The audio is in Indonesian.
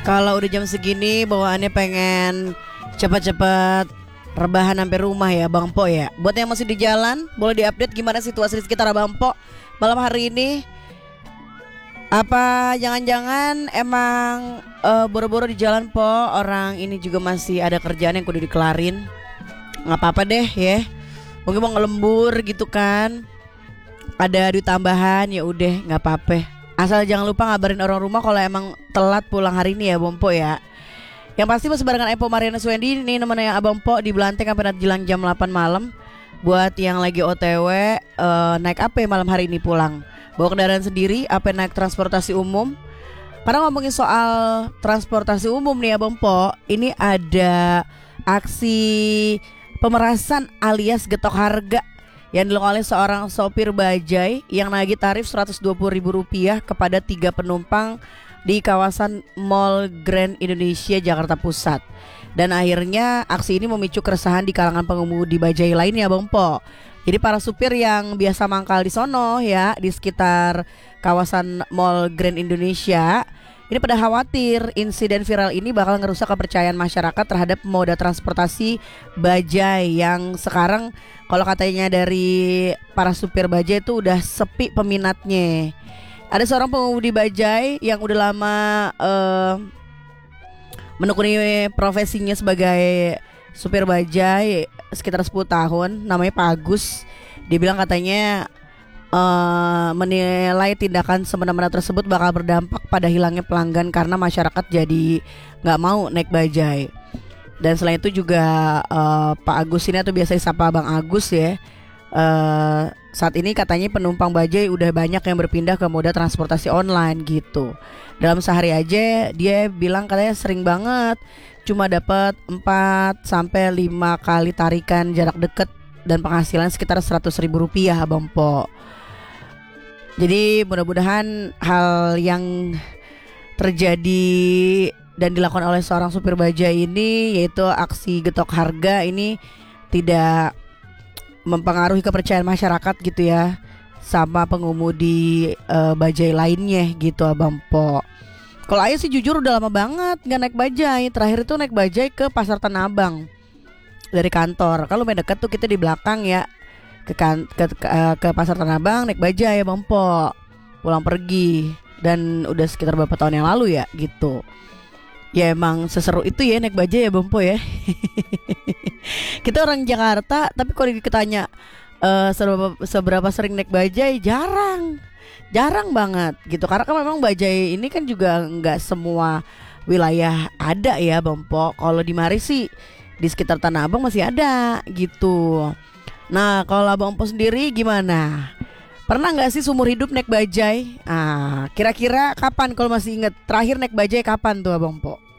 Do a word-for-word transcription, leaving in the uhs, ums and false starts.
Kalau udah jam segini bawaannya pengen cepet-cepet rebahan sampai rumah ya Bang Po ya. Buat yang masih di jalan, boleh diupdate gimana situasi di sekitar Bang Po malam hari ini? Apa jangan-jangan emang uh, boro-boro di jalan Po, orang ini juga masih ada kerjaan yang kudu dikelarin? Nggak apa-apa deh ya. Mungkin mau ngelembur gitu kan. Ada duit tambahan ya udah nggak apa-apa. Asal jangan lupa ngabarin orang rumah kalau emang telat pulang hari ini ya Bang Po ya. Yang pasti masih barengan Empo Mariana Swendi nih nemenin Abang Po di Belanteng sampai nanti jelang jam delapan malam. Buat yang lagi O T W uh, naik apa malam hari ini pulang? Bawa kendaraan sendiri apa naik transportasi umum? Karena ngomongin soal transportasi umum nih Abang Po, ini ada aksi pemerasan alias getok harga yang dilakukan oleh seorang sopir bajai yang nagih tarif seratus dua puluh ribu rupiah kepada tiga penumpang di kawasan Mall Grand Indonesia Jakarta Pusat. Dan akhirnya aksi ini memicu keresahan di kalangan pengemudi bajai lainnya Bang Po. Jadi para supir yang biasa mangkal di sono ya, di sekitar kawasan Mall Grand Indonesia, ini pada khawatir insiden viral ini bakal ngerusak kepercayaan masyarakat terhadap moda transportasi bajai yang sekarang kalau katanya dari para supir bajai itu udah sepi peminatnya. Ada seorang pengemudi bajai yang udah lama uh, menekuni profesinya sebagai supir bajai sekitar sepuluh tahun, namanya Pak Agus. Dia bilang katanya Uh, menilai tindakan semena-mena tersebut bakal berdampak pada hilangnya pelanggan karena masyarakat jadi nggak mau naik bajai. Dan selain itu juga uh, Pak Agus ini atau biasa disapa Bang Agus ya, uh, saat ini katanya penumpang bajai udah banyak yang berpindah ke moda transportasi online gitu. Dalam sehari aja dia bilang katanya sering banget cuma dapat empat sampai lima kali tarikan jarak dekat dan penghasilan sekitar seratus ribu rupiah Bang Po. Jadi mudah-mudahan hal yang terjadi dan dilakukan oleh seorang supir bajai ini, yaitu aksi getok harga ini, tidak mempengaruhi kepercayaan masyarakat gitu ya sama pengemudi uh, bajai lainnya gitu Abang Po. Kalau Ayah sih jujur udah lama banget gak naik bajai. Terakhir itu naik bajai ke Pasar Tanah Abang dari kantor. Kalau main dekat tuh kita di belakang ya, ke, kan, ke, ke, ke Pasar Tanah Abang naik bajai ya Bang Po, pulang pergi. Dan udah sekitar beberapa tahun yang lalu ya gitu. Ya emang seseru itu ya naik bajai ya Bang Po ya. Kita orang Jakarta, tapi kalau ditanya uh, seberapa, seberapa sering naik bajai, jarang. Jarang banget gitu. Karena kan memang bajai ini kan juga gak semua wilayah ada ya Bang Po. Kalau di Mari sih di sekitar Tanah Abang masih ada gitu. Nah kalau Abang Po sendiri gimana? Pernah gak sih seumur hidup naik bajai? Ah, kira-kira kapan kalau masih inget terakhir naik bajai kapan tuh Abang Po?